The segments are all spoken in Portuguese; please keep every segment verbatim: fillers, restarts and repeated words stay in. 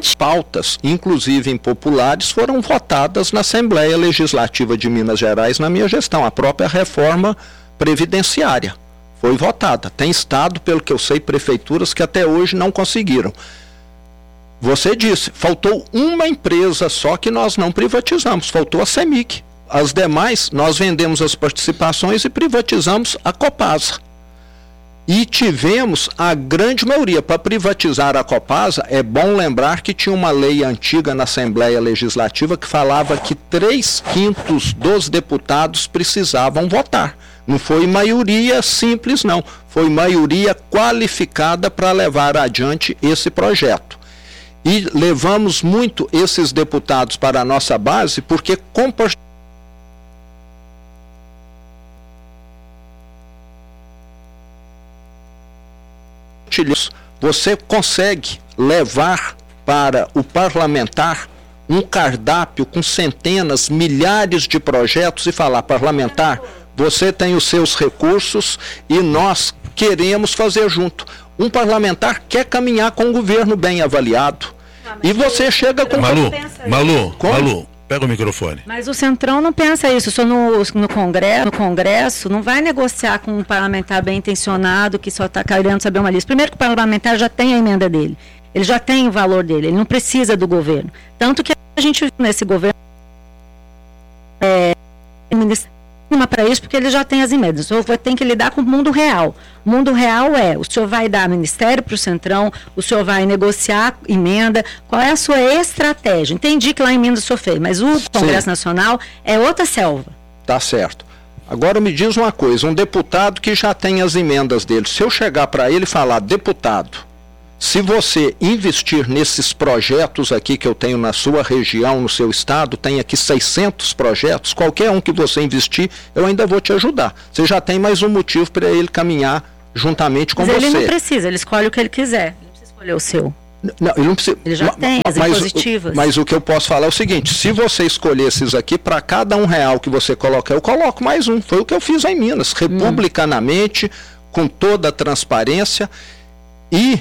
Todas as pautas, inclusive impopulares, foram votadas na Assembleia Legislativa de Minas Gerais na minha gestão. A própria reforma previdenciária foi votada. Tem estado, pelo que eu sei, prefeituras que até hoje não conseguiram. Você disse, faltou uma empresa só que nós não privatizamos, faltou a CEMIG. As demais, nós vendemos as participações e privatizamos a Copasa. E tivemos a grande maioria. Para privatizar a Copasa, é bom lembrar que tinha uma lei antiga na Assembleia Legislativa que falava que três quintos dos deputados precisavam votar. Não foi maioria simples, não. Foi maioria qualificada para levar adiante esse projeto. E levamos muito esses deputados para a nossa base porque compartilhamos. Você consegue levar para o parlamentar um cardápio com centenas, milhares de projetos e falar, parlamentar, você tem os seus recursos e nós queremos fazer junto. Um parlamentar quer caminhar com o governo bem avaliado. Ah, e você chega com... Malu, Malu, Malu, pega o microfone. Mas o Centrão não pensa isso. Só no, no, Congresso, no Congresso não vai negociar com um parlamentar bem intencionado que só está querendo saber uma lista. Primeiro que o parlamentar já tem a emenda dele. Ele já tem o valor dele. Ele não precisa do governo. Tanto que a gente viu nesse governo é, para isso, porque ele já tem as emendas. O senhor tem que lidar com o mundo real. O mundo real é, o senhor vai dar ministério para o Centrão, o senhor vai negociar emenda, qual é a sua estratégia? Entendi que lá a emenda o senhor fez, mas o Congresso Sim. Nacional é outra selva. Tá certo. Agora me diz uma coisa, um deputado que já tem as emendas dele, se eu chegar para ele e falar, deputado, se você investir nesses projetos aqui que eu tenho na sua região, no seu estado, tem aqui seiscentos projetos, qualquer um que você investir, eu ainda vou te ajudar. Você já tem mais um motivo para ele caminhar juntamente com mas você. Mas ele não precisa, ele escolhe o que ele quiser. Ele não precisa escolher o seu. Não, ele não precisa. Ele já mas, tem as mas, impositivas. Mas o que eu posso falar é o seguinte, se você escolher esses aqui, para cada um real que você coloca, eu coloco mais um. Foi o que eu fiz em Minas, republicanamente, hum. com toda a transparência e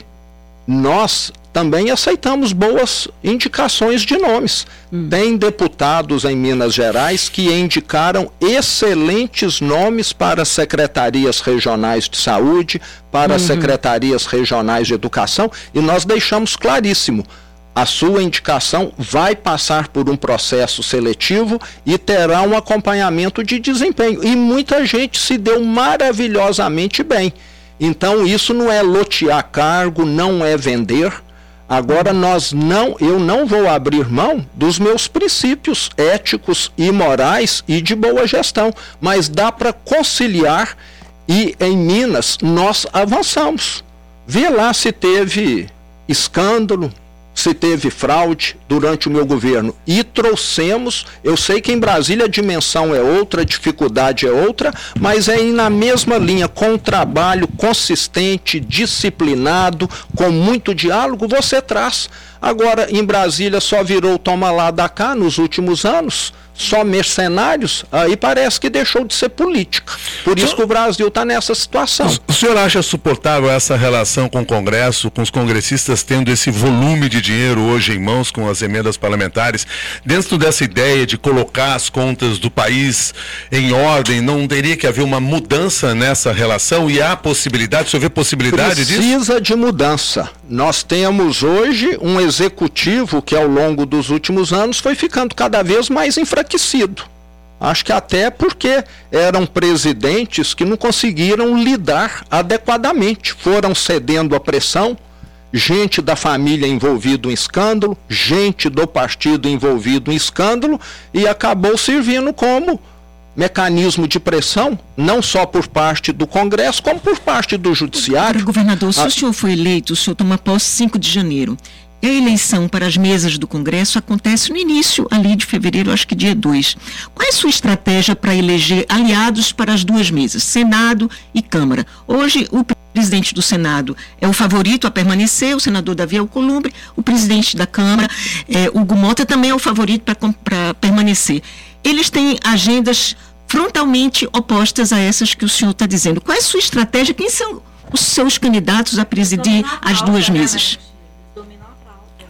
nós também aceitamos boas indicações de nomes. Hum. Tem deputados em Minas Gerais que indicaram excelentes nomes para secretarias regionais de saúde, para uhum. secretarias regionais de educação, e nós deixamos claríssimo, a sua indicação vai passar por um processo seletivo e terá um acompanhamento de desempenho. E muita gente se deu maravilhosamente bem. Então isso não é lotear cargo, não é vender. Agora nós não, eu não vou abrir mão dos meus princípios éticos e morais e de boa gestão, mas dá para conciliar e em Minas nós avançamos. Vê lá se teve escândalo, se teve fraude durante o meu governo e trouxemos, eu sei que em Brasília a dimensão é outra, a dificuldade é outra, mas é na mesma linha, com um trabalho consistente, disciplinado, com muito diálogo, você traz. Agora, em Brasília só virou toma lá da cá nos últimos anos, só mercenários, aí parece que deixou de ser política. Por isso que o Brasil está nessa situação. O senhor acha suportável essa relação com o Congresso, com os congressistas tendo esse volume de dinheiro hoje em mãos com as emendas parlamentares, dentro dessa ideia de colocar as contas do país em ordem, não teria que haver uma mudança nessa relação? E há possibilidade, o senhor vê possibilidade Precisa disso? Precisa de mudança. Nós temos hoje um executivo que ao longo dos últimos anos foi ficando cada vez mais enfraquecido. Acho que até porque eram presidentes que não conseguiram lidar adequadamente, foram cedendo à pressão, gente da família envolvida em escândalo, gente do partido envolvido em escândalo, e acabou servindo como mecanismo de pressão, não só por parte do Congresso, como por parte do Judiciário. Governador, se a... o senhor foi eleito, o senhor toma posse cinco de janeiro. A eleição para as mesas do Congresso acontece no início ali de fevereiro, acho que dia dois. Qual é a sua estratégia para eleger aliados para as duas mesas, Senado e Câmara? Hoje, o presidente do Senado é o favorito a permanecer, o senador Davi Alcolumbre, o presidente da Câmara, é, Hugo Mota, também é o favorito para permanecer. Eles têm agendas frontalmente opostas a essas que o senhor está dizendo. Qual é a sua estratégia? Quem são os seus candidatos a presidir as duas mesas?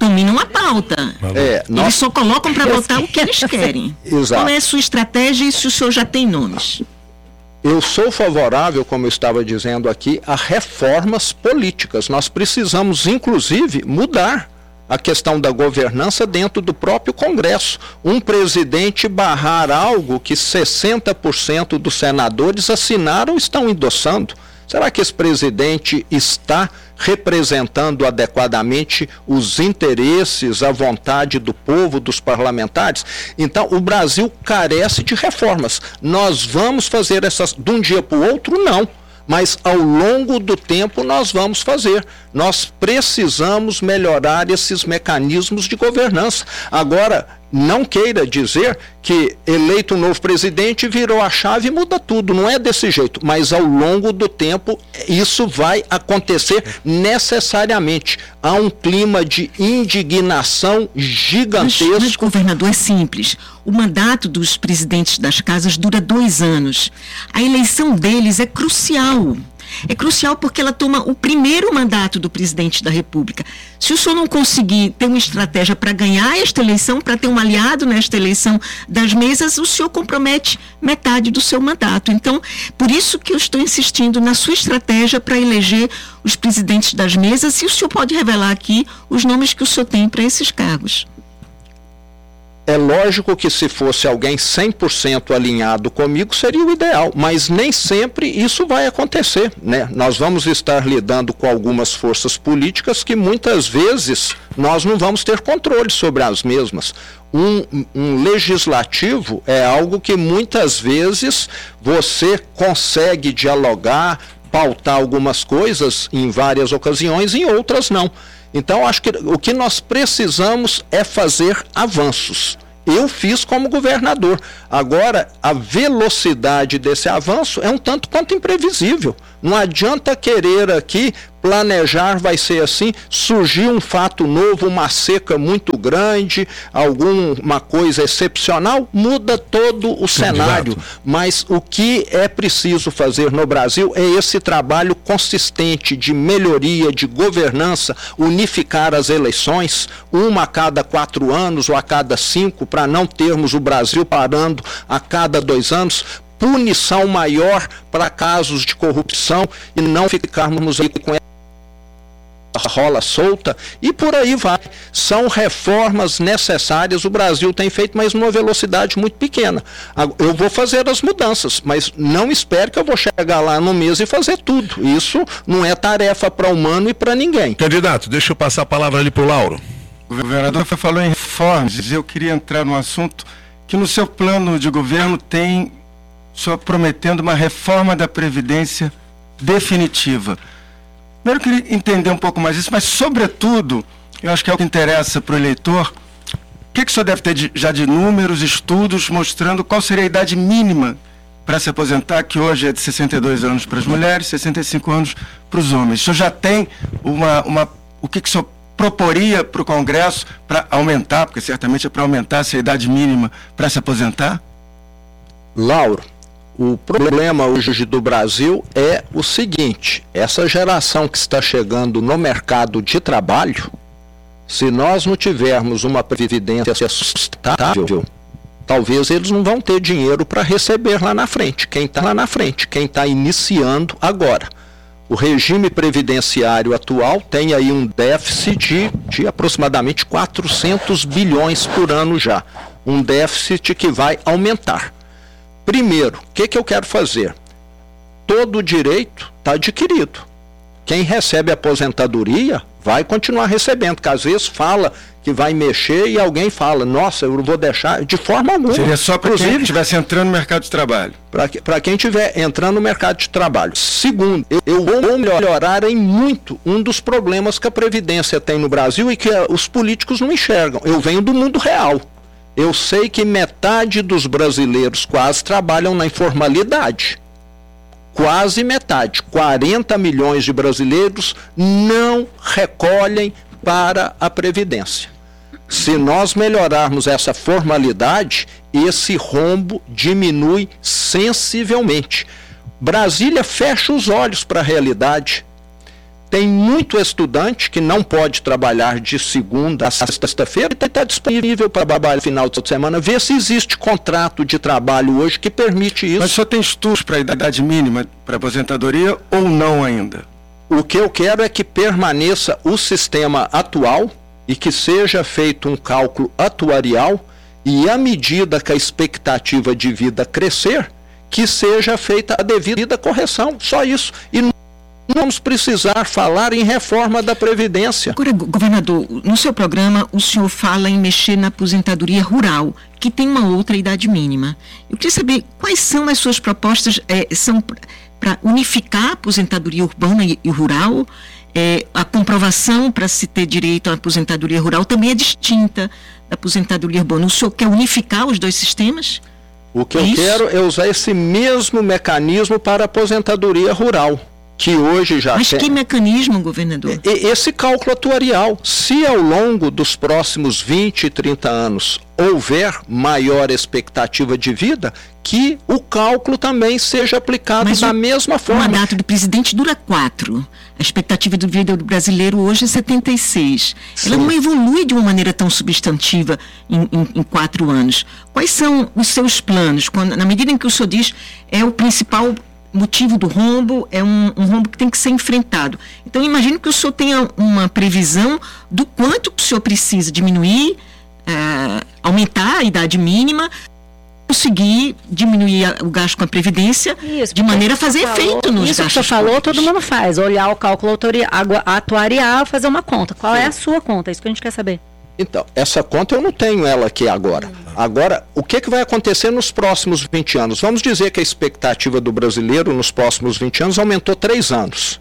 dominam a pauta. É, nós... Eles só colocam para votar o que eles querem. Exato. Qual é a sua estratégia e se o senhor já tem nomes? Eu sou favorável, como eu estava dizendo aqui, a reformas políticas. Nós precisamos, inclusive, mudar a questão da governança dentro do próprio Congresso. Um presidente barrar algo que sessenta por cento dos senadores assinaram ou estão endossando. Será que esse presidente está representando adequadamente os interesses, a vontade do povo, dos parlamentares? Então, o Brasil carece de reformas. Nós vamos fazer essas de um dia para o outro? Não. Mas ao longo do tempo nós vamos fazer. Nós precisamos melhorar esses mecanismos de governança. Agora, não queira dizer que eleito um novo presidente virou a chave e muda tudo. Não é desse jeito. Mas ao longo do tempo isso vai acontecer necessariamente. Há um clima de indignação gigantesco. Mas, mas, governador, é simples. O mandato dos presidentes das casas dura dois anos. A eleição deles é crucial. É crucial porque ela toma o primeiro mandato do presidente da República. Se o senhor não conseguir ter uma estratégia para ganhar esta eleição, para ter um aliado nesta eleição das mesas, o senhor compromete metade do seu mandato. Então, por isso que eu estou insistindo na sua estratégia para eleger os presidentes das mesas, e o senhor pode revelar aqui os nomes que o senhor tem para esses cargos. É lógico que se fosse alguém cem por cento alinhado comigo seria o ideal, mas nem sempre isso vai acontecer, né? Nós vamos estar lidando com algumas forças políticas que muitas vezes nós não vamos ter controle sobre as mesmas. Um, um legislativo é algo que muitas vezes você consegue dialogar, pautar algumas coisas em várias ocasiões, em outras não. Então, acho que o que nós precisamos é fazer avanços. Eu fiz como governador. Agora, a velocidade desse avanço é um tanto quanto imprevisível. Não adianta querer aqui planejar, vai ser assim, surgir um fato novo, uma seca muito grande, alguma coisa excepcional, muda todo o cenário. Mas o que é preciso fazer no Brasil é esse trabalho consistente de melhoria, de governança, unificar as eleições, uma a cada quatro anos ou a cada cinco, para não termos o Brasil parando a cada dois anos, punição maior para casos de corrupção e não ficarmos aí com essa rola solta e por aí vai. São reformas necessárias, o Brasil tem feito, mas numa velocidade muito pequena. Eu vou fazer as mudanças, mas não espere que eu vou chegar lá no mês e fazer tudo. Isso não é tarefa para humano e para ninguém. Candidato, deixa eu passar a palavra ali para o Lauro. O governador falou em reformas, eu queria entrar num assunto que no seu plano de governo tem o senhor prometendo uma reforma da Previdência definitiva. Primeiro eu queria entender um pouco mais isso, mas sobretudo, eu acho que é o que interessa para o eleitor, o que, que o senhor deve ter de, já de números, estudos, mostrando qual seria a idade mínima para se aposentar, que hoje é de sessenta e dois anos para as mulheres, sessenta e cinco anos para os homens. O senhor já tem uma, uma o que, que o senhor proporia para o Congresso para aumentar, porque certamente é para aumentar essa idade mínima para se aposentar? Lauro, o problema hoje do Brasil é o seguinte: essa geração que está chegando no mercado de trabalho, se nós não tivermos uma previdência sustentável, talvez eles não vão ter dinheiro para receber lá na frente. Quem está lá na frente, quem está iniciando agora. O regime previdenciário atual tem aí um déficit de, de aproximadamente quatrocentos bilhões por ano já. Um déficit que vai aumentar. Primeiro, o que, que eu quero fazer? Todo o direito está adquirido. Quem recebe aposentadoria vai continuar recebendo, porque às vezes fala que vai mexer e alguém fala, nossa, eu não vou deixar, de forma alguma. Seria só para quem estivesse entrando no mercado de trabalho. Para quem estiver entrando no mercado de trabalho. Segundo, eu, eu vou melhorar em muito um dos problemas que a Previdência tem no Brasil e que a, os políticos não enxergam. Eu venho do mundo real. Eu sei que metade dos brasileiros quase trabalham na informalidade. Quase metade. quarenta milhões de brasileiros não recolhem para a Previdência. Se nós melhorarmos essa formalidade, esse rombo diminui sensivelmente. Brasília fecha os olhos para a realidade. Tem muito estudante que não pode trabalhar de segunda a sexta-feira e está disponível para trabalhar no final de semana. Vê se existe contrato de trabalho hoje que permite isso. Mas só tem estudos para a idade mínima para aposentadoria ou não ainda? O que eu quero é que permaneça o sistema atual e que seja feito um cálculo atuarial e, à medida que a expectativa de vida crescer, que seja feita a devida correção. Só isso. E não vamos precisar falar em reforma da Previdência. Agora, governador, no seu programa o senhor fala em mexer na aposentadoria rural, que tem uma outra idade mínima. Eu queria saber quais são as suas propostas, é, são para unificar a aposentadoria urbana e, e rural. É, a comprovação para se ter direito à aposentadoria rural também é distinta da aposentadoria urbana. O senhor quer unificar os dois sistemas? O que é eu isso? quero é usar esse mesmo mecanismo para a aposentadoria rural, que hoje já Mas tem. que mecanismo, governador? E- Esse cálculo atuarial. Se ao longo dos próximos vinte, trinta anos houver maior expectativa de vida, que o cálculo também seja aplicado Mas da o- mesma O forma. mandato do presidente dura quatro. A expectativa de vida do brasileiro hoje é setenta e seis. Ela Sim. não evolui de uma maneira tão substantiva em, em- em quatro anos. Quais são os seus planos? Quando, na medida em que o senhor diz é o principal motivo do rombo, é um, um rombo que tem que ser enfrentado. Então, imagino que o senhor tenha uma previsão do quanto que o senhor precisa diminuir, ah, aumentar a idade mínima, conseguir diminuir a- o gasto com a Previdência, Isso, de maneira a fazer falou- efeito nos Isso que gastos você falou, públicos. todo mundo faz. Olhar o cálculo autori- agua- atuarial, fazer uma conta. Qual é a sua conta? Isso que a gente quer saber. Então, essa conta eu não tenho ela aqui agora. Agora, o que, que vai acontecer nos próximos vinte anos? Vamos dizer que a expectativa do brasileiro nos próximos vinte anos aumentou três anos.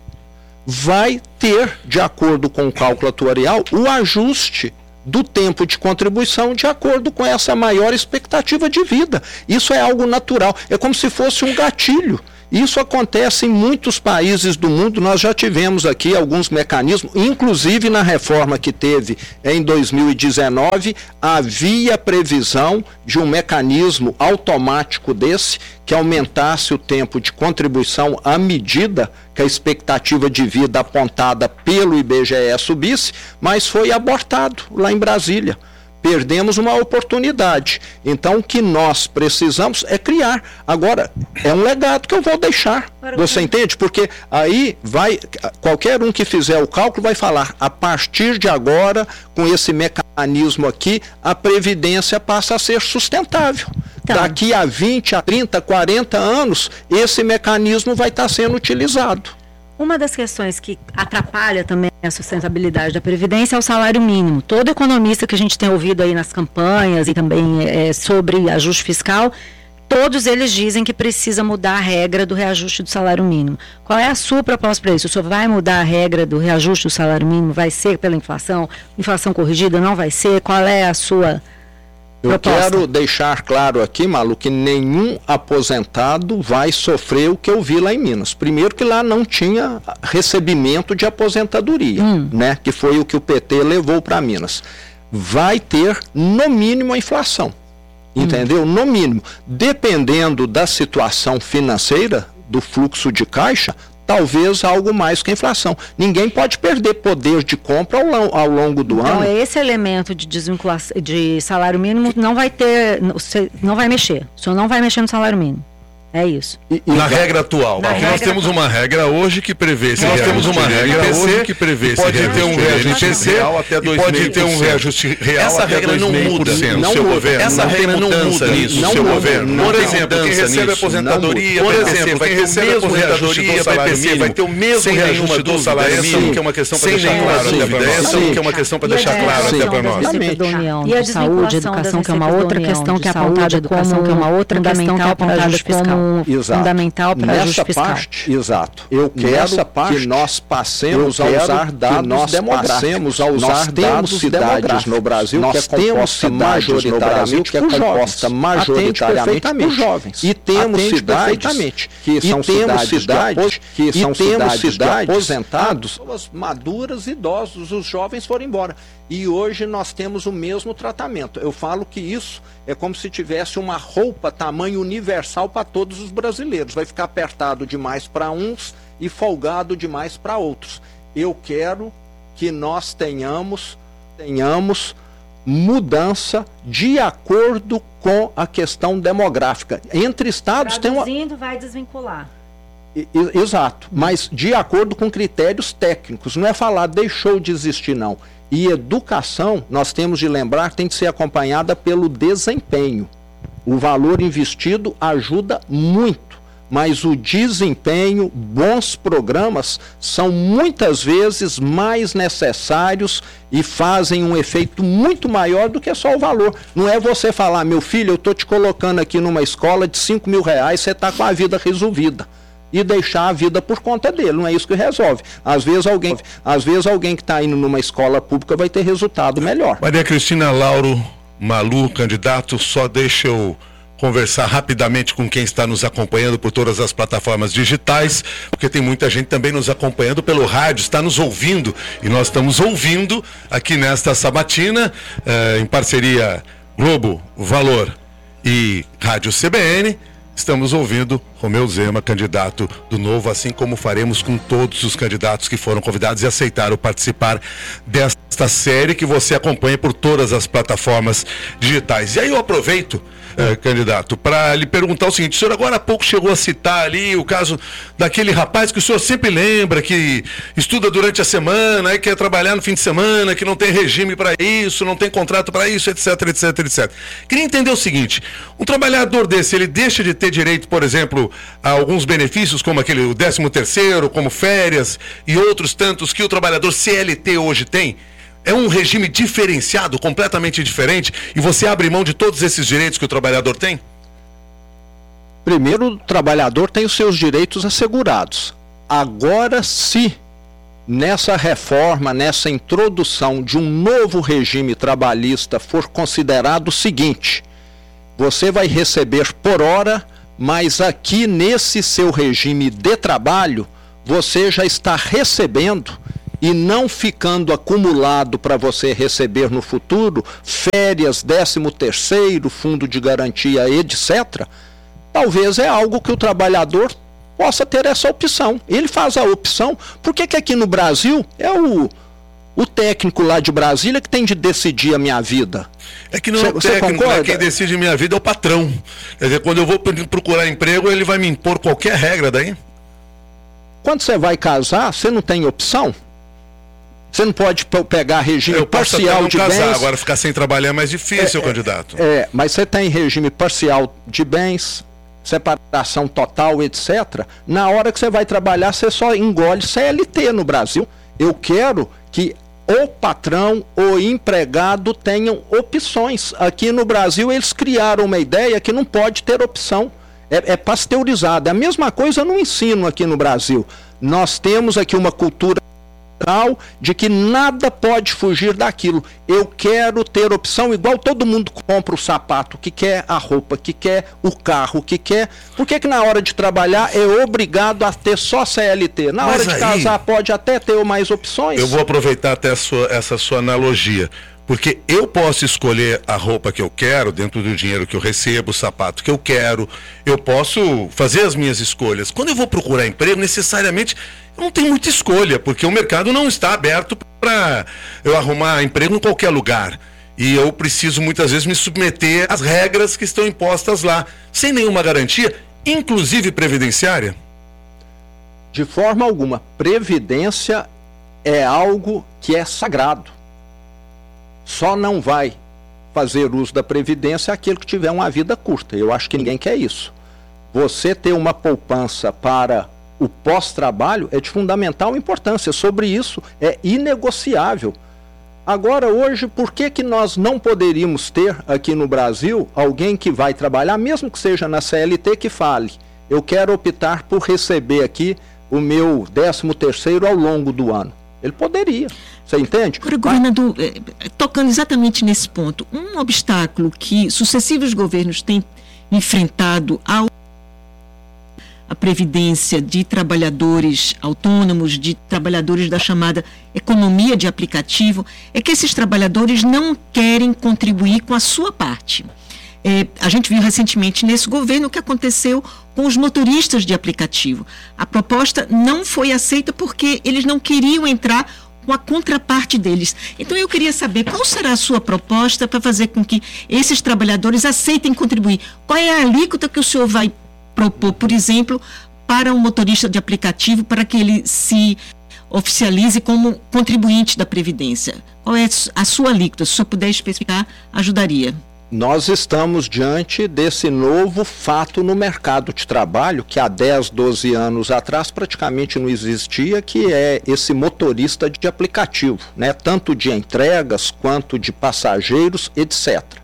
Vai ter, de acordo com o cálculo atuarial, o ajuste do tempo de contribuição de acordo com essa maior expectativa de vida. Isso é algo natural. É como se fosse um gatilho. Isso acontece em muitos países do mundo. Nós já tivemos aqui alguns mecanismos, inclusive na reforma que teve em dois mil e dezenove, havia previsão de um mecanismo automático desse que aumentasse o tempo de contribuição à medida que a expectativa de vida apontada pelo I B G E subisse, mas foi abortado lá em Brasília. Perdemos uma oportunidade. Então, o que nós precisamos é criar. Agora, é um legado que eu vou deixar. Você entende? Porque aí vai, qualquer um que fizer o cálculo vai falar, a partir de agora, com esse mecanismo aqui, a Previdência passa a ser sustentável. Então. Daqui a vinte, a trinta, quarenta anos, esse mecanismo vai estar sendo utilizado. Uma das questões que atrapalha também a sustentabilidade da Previdência é o salário mínimo. Todo economista que a gente tem ouvido aí nas campanhas e também é, sobre ajuste fiscal, todos eles dizem que precisa mudar a regra do reajuste do salário mínimo. Qual é a sua proposta para isso? O senhor vai mudar a regra do reajuste do salário mínimo? Vai ser pela inflação? Inflação corrigida? Não vai ser? Qual é a sua Eu proposta? quero deixar claro aqui, Malu, que nenhum aposentado vai sofrer o que eu vi lá em Minas. Primeiro que lá não tinha recebimento de aposentadoria, Hum. né? Que foi o que o P T levou para Minas. Vai ter, no mínimo, a inflação. Entendeu? No mínimo. Dependendo da situação financeira, do fluxo de caixa, talvez algo mais que a inflação. Ninguém pode perder poder de compra ao, lo- ao longo do Então, ano. esse elemento de desvinculação de salário mínimo não vai ter, não- você não vai mexer. O senhor não vai mexer no salário mínimo. É isso. E- e Na vai- regra atual. Na Porque regra nós temos atual. uma regra hoje que prevê esse Nós reajuste temos uma de regra I P C, hoje que prevê esse pode ter um reajuste reajuste real real até e dois pode vírgula cinco ter um por cento. reajuste real Essa até regra não dois vírgula cinco por muda. cento no Não seu muda. governo. Essa Não tem regra não mudança muda nisso não no seu muda. governo. Não Por tem exemplo, quem mudança recebe nisso. aposentadoria, Por vai exemplo, ter- vai quem ter o recebe mesmo aposentadoria reajuste do vai salário ter- mínimo, vai ter o mesmo sem reajuste nenhuma do dúvida. salário Essa mínimo. que é uma questão para Sem deixar nenhuma claro até dúvida. para nós. Essa Essa que é uma questão para deixar claro até para nós. Exatamente. Da União, E a de saúde, desvinculação educação, das que é uma receitas outra da questão União, que é de apontada saúde, educação, como que é uma outra questão que é fundamental apontada para ajuste fiscal. como Exato. fundamental para Nessa ajuste fiscal. parte, exato. Eu quero Nessa parte, que nós passemos a eu quero usar que dados nós demográficos. passemos a usar Nós temos dados cidades demográficos. no Brasil Nós que é temos composta cidades no Brasil majoritariamente que é por composta jovens. majoritariamente Atende por jovens. E temos Atende cidades perfeitamente. que E são temos cidades, de cidades apos- que e são temos cidades de cidades aposentados. pessoas maduras, idosos, os jovens foram embora. E hoje nós temos o mesmo tratamento. Eu falo que isso é como se tivesse uma roupa tamanho universal para todos os brasileiros. Vai ficar apertado demais para uns e folgado demais para outros. eu quero que nós tenhamos, tenhamos mudança de acordo com a questão demográfica. Entre estados tem uma... Traduzindo, vai desvincular. I, exato, mas de acordo com critérios técnicos, não é falar deixou de existir, não. E educação, nós temos de lembrar, tem de ser acompanhada pelo desempenho. O valor investido ajuda muito, mas o desempenho, bons programas, são muitas vezes mais necessários e fazem um efeito muito maior do que só o valor. Não é você falar, meu filho, eu estou te colocando aqui numa escola de cinco mil reais, você está com a vida resolvida. E deixar a vida por conta dele, não é isso que resolve. Às vezes alguém, às vezes alguém que está indo numa escola pública vai ter resultado melhor. Maria Cristina Lauro Malu, candidato, só deixa eu conversar rapidamente com quem está nos acompanhando por todas as plataformas digitais, porque tem muita gente também nos acompanhando pelo rádio, está nos ouvindo, e nós estamos ouvindo aqui nesta sabatina, eh, em parceria Globo, Valor e Rádio C B N, estamos ouvindo Romeu Zema, candidato do Novo, assim como faremos com todos os candidatos que foram convidados e aceitaram participar desta série que você acompanha por todas as plataformas digitais. E aí eu aproveito, eh, candidato, para lhe perguntar o seguinte: o senhor agora há pouco chegou a citar ali o caso daquele rapaz que o senhor sempre lembra, que estuda durante a semana, quer trabalhar no fim de semana, que não tem regime para isso, não tem contrato para isso, etc, etc, etcétera. Queria entender o seguinte: um trabalhador desse, ele deixa de ter direito, por exemplo, a alguns benefícios, como aquele o décimo terceiro, como férias e outros tantos que o trabalhador C L T hoje tem? É um regime diferenciado, completamente diferente, e você abre mão de todos esses direitos que o trabalhador tem? Primeiro, o trabalhador tem os seus direitos assegurados. Agora, se nessa reforma, nessa introdução de um novo regime trabalhista for considerado o seguinte: você vai receber por hora, mas aqui nesse seu regime de trabalho, você já está recebendo e não ficando acumulado para você receber no futuro férias, décimo terceiro, fundo de garantia, etcétera. Talvez é algo que o trabalhador possa ter essa opção. Ele faz a opção. Por que que aqui no Brasil é o, o técnico lá de Brasília que tem de decidir a minha vida? É que não é o técnico, né? Quem decide a minha vida é o patrão. Quer dizer, quando eu vou procurar emprego, ele vai me impor qualquer regra daí? Quando você vai casar, você não tem opção? Você não pode pegar regime eu posso parcial até não de casar, bens. Agora ficar sem trabalhar é mais difícil, é, candidato. É, é, mas você tem regime parcial de bens, separação total, etcétera. Na hora que você vai trabalhar, você só engole C L T no Brasil. Eu quero que o patrão, o empregado tenham opções. Aqui no Brasil eles criaram uma ideia que não pode ter opção. É, é pasteurizado. É a mesma coisa no ensino aqui no Brasil. Nós temos aqui uma cultura de que nada pode fugir daquilo. Eu quero ter opção, igual todo mundo compra o sapato, que quer a roupa, que quer o carro, que quer... Por que que na hora de trabalhar é obrigado a ter só C L T? Na Mas hora de aí, casar pode até ter mais opções? Eu vou aproveitar até a sua, essa sua analogia. Porque eu posso escolher a roupa que eu quero, dentro do dinheiro que eu recebo, o sapato que eu quero, eu posso fazer as minhas escolhas. Quando eu vou procurar emprego, necessariamente eu não tenho muita escolha, porque o mercado não está aberto para eu arrumar emprego em qualquer lugar. E eu preciso muitas vezes me submeter às regras que estão impostas lá, sem nenhuma garantia, inclusive previdenciária. De forma alguma. Previdência é algo que é sagrado. Só não vai fazer uso da Previdência aquele que tiver uma vida curta. Eu acho que ninguém quer isso. Você ter uma poupança para o pós-trabalho é de fundamental importância. Sobre isso é inegociável. Agora, hoje, por que que nós não poderíamos ter aqui no Brasil alguém que vai trabalhar, mesmo que seja na C L T, que fale: eu quero optar por receber aqui o meu décimo terceiro ao longo do ano? Ele poderia. Você entende? Agora, governador, Mas... tocando exatamente nesse ponto, um obstáculo que sucessivos governos têm enfrentado ao a previdência de trabalhadores autônomos, de trabalhadores da chamada economia de aplicativo, é que esses trabalhadores não querem contribuir com a sua parte. É, a gente viu recentemente nesse governo o que aconteceu com os motoristas de aplicativo. A proposta não foi aceita porque eles não queriam entrar com a contraparte deles. Então eu queria saber qual será a sua proposta para fazer com que esses trabalhadores aceitem contribuir. Qual é a alíquota que o senhor vai propor, por exemplo, para um motorista de aplicativo para que ele se oficialize como contribuinte da Previdência? Qual é a sua alíquota? Se o senhor puder especificar, ajudaria. Nós estamos diante desse novo fato no mercado de trabalho que há dez, doze anos atrás praticamente não existia, que é esse motorista de aplicativo, né? Tanto de entregas quanto de passageiros, etcétera.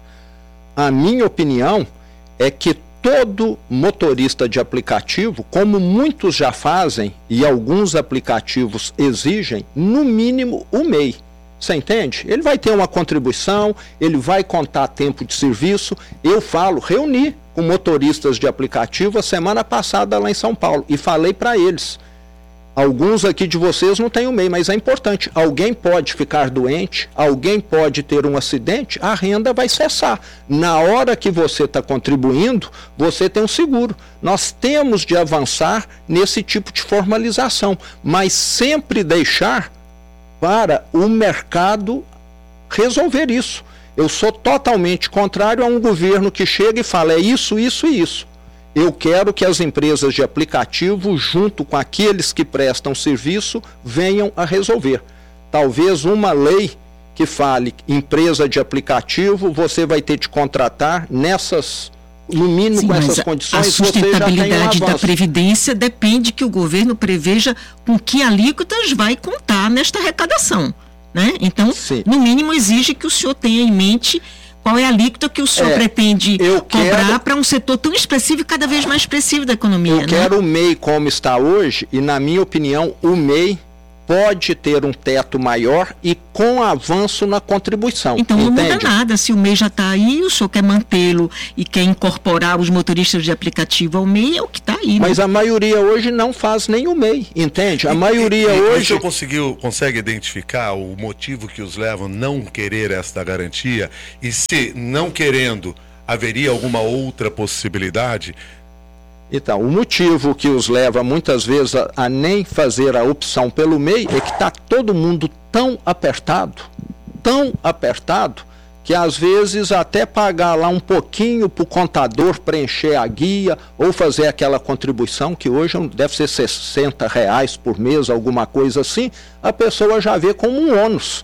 A minha opinião é que todo motorista de aplicativo, como muitos já fazem e alguns aplicativos exigem, no mínimo o M E I. Você entende? Ele vai ter uma contribuição, ele vai contar tempo de serviço. Eu falo, reuni com motoristas de aplicativo a semana passada lá em São Paulo e falei para eles, alguns aqui de vocês não têm o M E I, mas é importante, alguém pode ficar doente, alguém pode ter um acidente, a renda vai cessar. Na hora que você está contribuindo, você tem um seguro. Nós temos de avançar nesse tipo de formalização, mas sempre deixar para o mercado resolver isso. Eu sou totalmente contrário a um governo que chega e fala, é isso, isso e isso. Eu quero que as empresas de aplicativo, junto com aqueles que prestam serviço, venham a resolver. Talvez uma lei que fale, empresa de aplicativo, você vai ter de contratar nessas, no mínimo Sim, com essas a, condições, a sustentabilidade um da Previdência depende que o governo preveja com que alíquotas vai contar nesta arrecadação, né? Então, Sim. no mínimo, exige que o senhor tenha em mente qual é a alíquota que o senhor é, pretende cobrar quero... para um setor tão expressivo e cada vez mais expressivo da economia. Eu né? quero o M E I como está hoje e, na minha opinião, o M E I pode ter um teto maior e com avanço na contribuição. Então não entende? muda nada, se o M E I já está aí, o senhor quer mantê-lo e quer incorporar os motoristas de aplicativo ao M E I, é o que está aí. Mas né? a maioria hoje não faz nem o M E I, entende? A e, maioria e, hoje... O senhor conseguiu, consegue identificar o motivo que os leva a não querer esta garantia? E se não querendo, haveria alguma outra possibilidade? Então, o motivo que os leva muitas vezes a, a nem fazer a opção pelo M E I é que está todo mundo tão apertado, tão apertado, que às vezes até pagar lá um pouquinho para o contador preencher a guia ou fazer aquela contribuição, que hoje deve ser sessenta reais por mês, alguma coisa assim, a pessoa já vê como um ônus.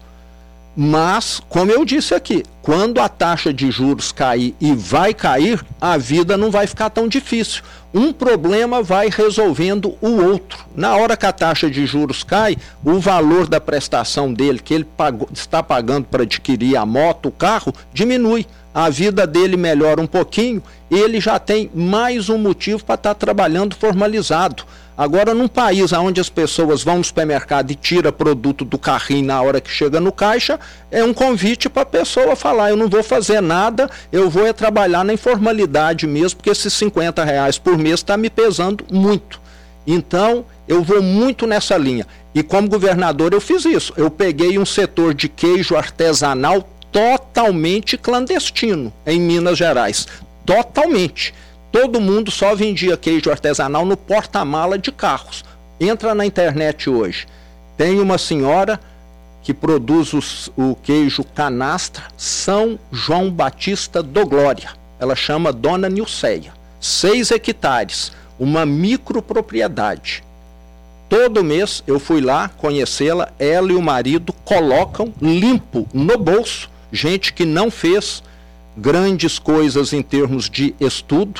Mas, como eu disse aqui, quando a taxa de juros cair e vai cair, a vida não vai ficar tão difícil. Um problema vai resolvendo o outro. Na hora que a taxa de juros cai, o valor da prestação dele, que ele pagou, está pagando para adquirir a moto, o carro, diminui. A vida dele melhora um pouquinho, ele já tem mais um motivo para estar trabalhando formalizado. Agora, num país onde as pessoas vão no supermercado e tiram produto do carrinho na hora que chega no caixa, é um convite para a pessoa falar, eu não vou fazer nada, eu vou é trabalhar na informalidade mesmo, porque esses cinquenta reais por mês está me pesando muito. Então, eu vou muito nessa linha. E como governador eu fiz isso. Eu peguei um setor de queijo artesanal totalmente clandestino em Minas Gerais. Totalmente. Todo mundo só vendia queijo artesanal no porta-mala de carros. Entra na internet hoje. Tem uma senhora que produz os, o queijo canastra São João Batista do Glória. Ela chama Dona Nilceia. Seis hectares, uma micropropriedade. Todo mês eu fui lá conhecê-la, ela e o marido colocam limpo no bolso. Gente que não fez grandes coisas em termos de estudo,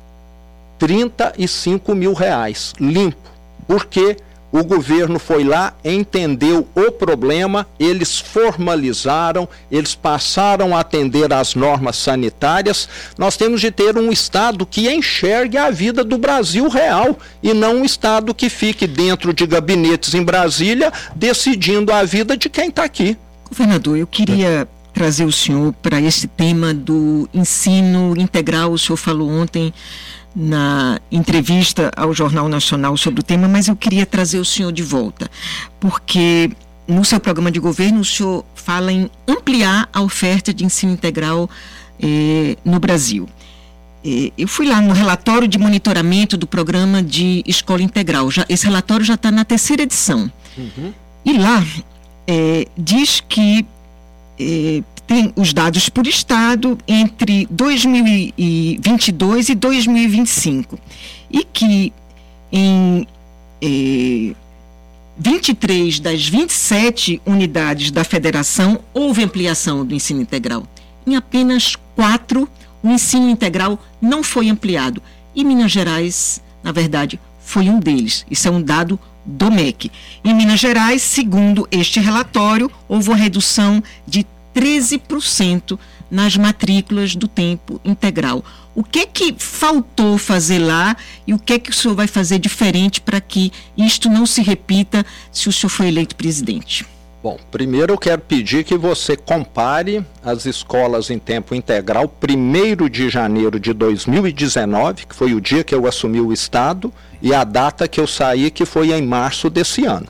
trinta e cinco mil reais, limpo. Porque o governo foi lá, entendeu o problema, eles formalizaram, eles passaram a atender às normas sanitárias. Nós temos de ter um Estado que enxergue a vida do Brasil real e não um Estado que fique dentro de gabinetes em Brasília decidindo a vida de quem está aqui. Governador, eu queria trazer o senhor para esse tema do ensino integral. O senhor falou ontem na entrevista ao Jornal Nacional sobre o tema, mas eu queria trazer o senhor de volta, porque no seu programa de governo o senhor fala em ampliar a oferta de ensino integral é, no Brasil. É, eu fui lá no relatório de monitoramento do programa de escola integral. Já, esse relatório já está na terceira edição. Uhum. E lá é, diz que é, tem os dados por estado entre dois mil e vinte e dois e dois mil e vinte e cinco. E que em é, vinte e três das vinte e sete unidades da federação houve ampliação do ensino integral. Em apenas quatro, o ensino integral não foi ampliado. E Minas Gerais, na verdade, foi um deles. Isso é um dado do M E C. Em Minas Gerais, segundo este relatório, houve uma redução de treze por cento nas matrículas do tempo integral. O que é que faltou fazer lá e o que é que o senhor vai fazer diferente para que isto não se repita se o senhor for eleito presidente? Bom, primeiro eu quero pedir que você compare as escolas em tempo integral, primeiro de janeiro de dois mil e dezenove, que foi o dia que eu assumi o Estado, e a data que eu saí, que foi em março desse ano.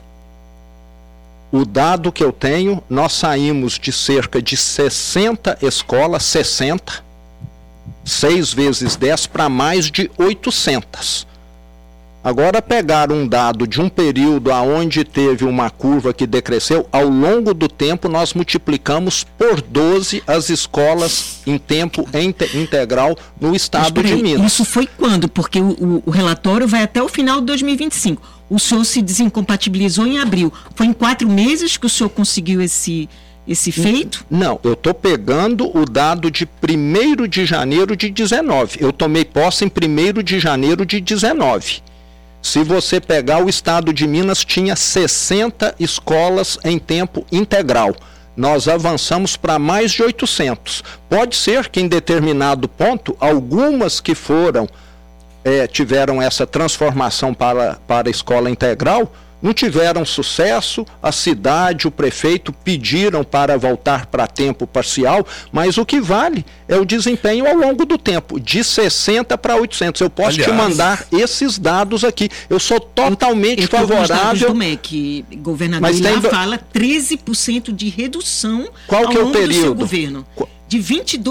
O dado que eu tenho, nós saímos de cerca de sessenta escolas, sessenta, seis vezes dez, para mais de oitocentas. Agora, pegar um dado de um período onde teve uma curva que decresceu, ao longo do tempo nós multiplicamos por doze as escolas em tempo integral no estado Mas, peraí, de Minas. Isso foi quando? Porque o, o, o relatório vai até o final de dois mil e vinte e cinco. O senhor se desincompatibilizou em abril. Foi em quatro meses que o senhor conseguiu esse, esse feito? Não, eu estou pegando o dado de primeiro de janeiro de dezenove. Eu tomei posse em primeiro de janeiro de dezenove. Se você pegar o estado de Minas, tinha sessenta escolas em tempo integral. Nós avançamos para mais de oitocentos. Pode ser que em determinado ponto, algumas que foram, é, tiveram essa transformação para, para a escola integral, não tiveram sucesso, a cidade, o prefeito pediram para voltar para tempo parcial, mas o que vale é o desempenho ao longo do tempo, de sessenta para oitocentos. Eu posso Aliás, te mandar esses dados aqui. Eu sou totalmente eu, eu favorável. Do M E C, governador, mas lá do... fala treze por cento de redução Qual ao que é o longo período? do seu governo. De vinte e dois